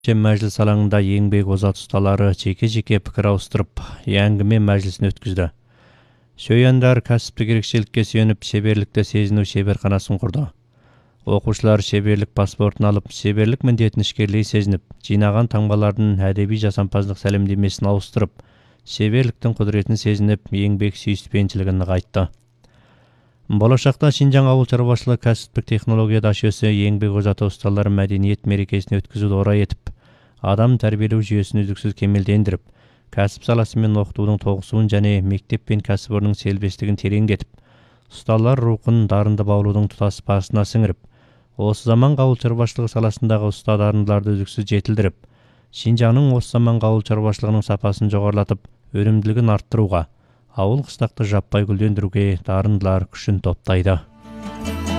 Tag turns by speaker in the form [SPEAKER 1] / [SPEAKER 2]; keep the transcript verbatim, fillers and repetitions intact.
[SPEAKER 1] Мәжіліс алаңында еңбек озат ұсталары жеке-жеке пікір ауыстырып, әңгіме мәжілісін өткізді. Сөйяндар кәсіптік ерекшелікке сүйеніп, шеберлікті сезіну шеберханасын құрды. Оқушылар шеберлік паспортын алып, шеберлік міндетін ішкерлей сезініп, жинаған таңбалардың әдеби жасампаздық сәлемдемесін ауыстырып, шеберліктің құдіретін сезініп, еңбек сүйіспеншілігін нығайтты. Болашақта Шинжаң ауыл шаруашылығы кәсіптік технология дашесі еңбек озаты ұсталары мәдениет мерекесін өткізуді орай етіп, адам тәрбиелеу жүйесін үздіксіз кемелдендіріп, кәсіп саласымен оқытудың тоғысуын және мектеп пен кәсіпорынның селбестігін тереңдетіп, ұсталар рухын дарынды баулудың тұтас басына сіңіріп, осы заманғы ауыл шаруашылығы саласындағы ұста дарындыларды үздіксіз жетілдіріп, Шинжаңның осы заманғы ауыл шаруашылығының сапасын жоғарылатып, өнімділігін арттыруға, ауыл қыстақты жаппай гүлдендіруге дарындылар күшін топтайды.